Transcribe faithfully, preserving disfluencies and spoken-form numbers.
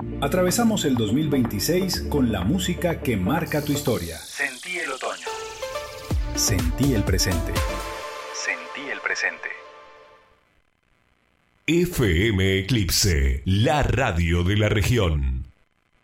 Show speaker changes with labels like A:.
A: Atravesamos el dos mil veintiséis con la música que marca tu historia.
B: Sentí el otoño.
A: Sentí el presente.
B: Sentí el presente.
C: F M Eclipse, la radio de la región.